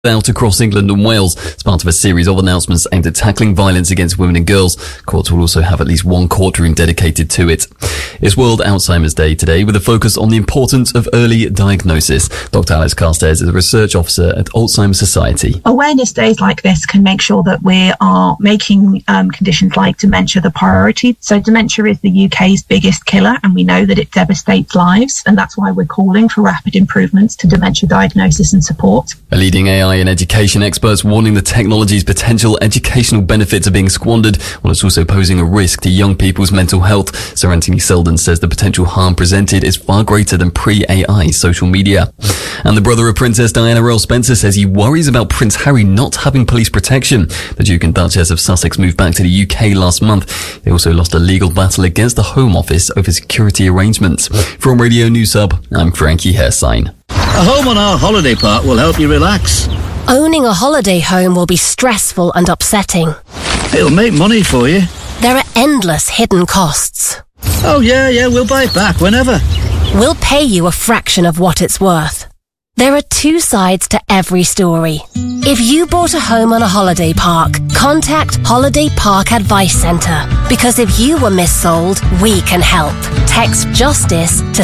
out across England and Wales as part of a series of announcements aimed at tackling violence against women and girls. Courts will also have at least one courtroom dedicated to it. It's World Alzheimer's Day today, with a focus on the importance of early diagnosis. Dr. Alice Carstairs is a research officer at Alzheimer's Society. Awareness days like this can make sure that we are making conditions like dementia the priority. So dementia is the UK's biggest killer, and we know that it devastates lives, and that's why we're calling for rapid improvements to dementia diagnosis and support. A leading AI and education experts warning the technology's potential educational benefits are being squandered, while it's also posing a risk to young people's mental health. Sir Anthony Selden says the potential harm presented is far greater than pre-AI social media. And the brother of Princess Diana, Earl Spencer, says he worries about Prince Harry not having police protection. The Duke and Duchess of Sussex moved back to the UK last month. They also lost a legal battle against the Home Office over security arrangements. From Radio News Hub, I'm Frankie Hairsign. A home on our holiday park will help you relax. Owning a holiday home will be stressful and upsetting. It'll make money for you. There are endless hidden costs. Oh yeah, we'll buy it back whenever. We'll pay you a fraction of what it's worth. There are two sides to every story. If you bought a home on a holiday park, contact Holiday Park Advice Centre, because if you were missold, we can help. Text JUSTICE to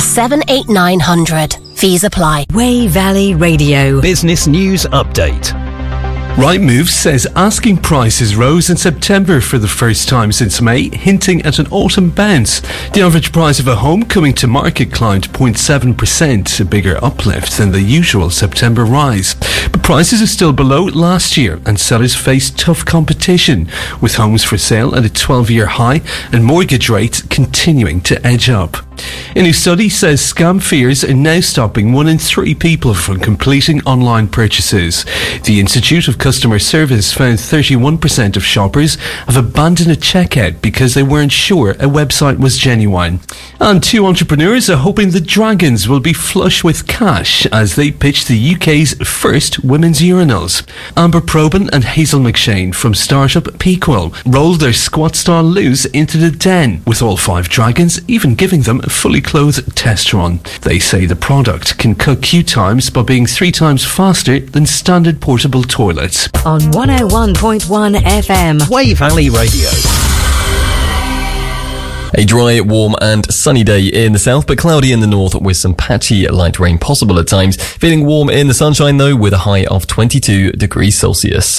78900. Fees apply. Wey Valley Radio. Business News Update. Rightmove says asking prices rose in September for the first time since May, hinting at an autumn bounce. The average price of a home coming to market climbed 0.7%, a bigger uplift than the usual September rise. But prices are still below last year, and sellers face tough competition, with homes for sale at a 12-year high and mortgage rates continuing to edge up. A new study says scam fears are now stopping 1 in 3 people from completing online purchases. The Institute of Customer Service found 31% of shoppers have abandoned a checkout because they weren't sure a website was genuine. And 2 entrepreneurs are hoping the Dragons will be flush with cash as they pitch the UK's first women's urinals. Amber Probyn and Hazel McShane from startup Pequel rolled their squat-style loos into the den, with all 5 Dragons even giving them a fully clothed test run. They say the product can cut queue times by being 3 times faster than standard portable toilets. On 101.1 FM. Wey Valley Radio. A dry, warm and sunny day in the south, but cloudy in the north with some patchy light rain possible at times. Feeling warm in the sunshine though, with a high of 22 degrees Celsius.